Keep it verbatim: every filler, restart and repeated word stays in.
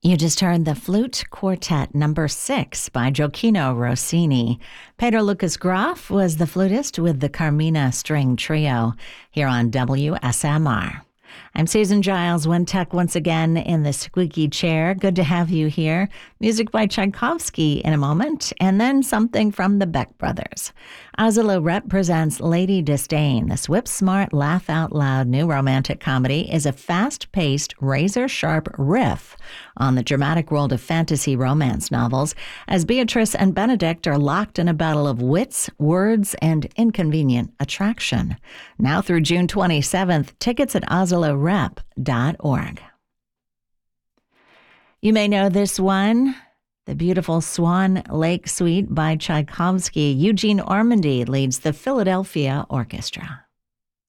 You just heard the Flute Quartet number six by Gioacchino Rossini. Pedro Lucas Graf was the flutist with the Carmina String Trio here on W S M R. I'm Susan Giles, One Tech, once again in the squeaky chair. Good to have you here. Music by Tchaikovsky in a moment, and then something from the Beck Brothers. Asolo Rep presents Lady Disdain. This whip-smart, laugh-out-loud new romantic comedy is a fast-paced, razor-sharp riff on the dramatic world of fantasy romance novels, as Beatrice and Benedict are locked in a battle of wits, words, and inconvenient attraction. Now through June twenty-seventh, tickets at asolo rep dot org. You may know this one, the beautiful Swan Lake Suite by Tchaikovsky. Eugene Ormandy leads the Philadelphia Orchestra.